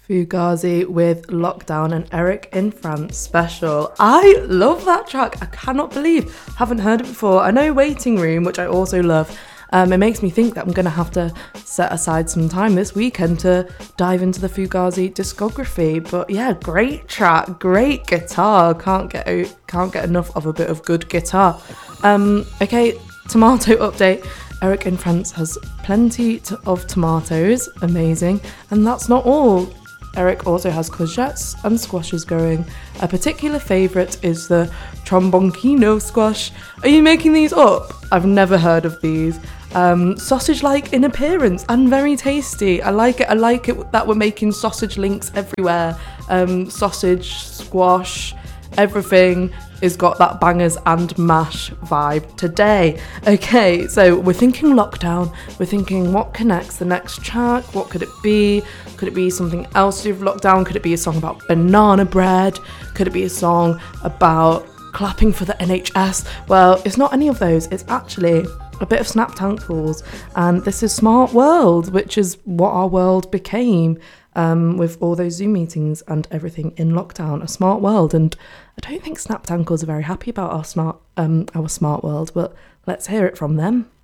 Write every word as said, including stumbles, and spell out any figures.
Fugazi with Lockdown and Eric in France special. I love that track. I cannot believe I haven't heard it before. I know Waiting Room, which I also love. Um, it makes me think that I'm going to have to set aside some time this weekend to dive into the Fugazi discography. But yeah, great track, great guitar. Can't get can't get enough of a bit of good guitar. Um, okay, tomato update. Eric in France has plenty to, of tomatoes, amazing. And that's not all. Eric also has courgettes and squashes growing. A particular favourite is the tromboncino squash. Are you making these up? I've never heard of these. Um, sausage-like in appearance and very tasty. I like it. I like it that we're making sausage links everywhere. Um, sausage, squash, everything has got that bangers and mash vibe today. Okay, so we're thinking lockdown. We're thinking what connects the next track? What could it be? Could it be something else to do with lockdown? Could it be a song about banana bread? Could it be a song about clapping for the N H S? Well, it's not any of those. It's actually a bit of Snaptankles, and this is Smart World, which is what our world became um, with all those Zoom meetings and everything in lockdown. A smart world, and I don't think Snaptankles are very happy about our smart, um, our smart world, but let's hear it from them.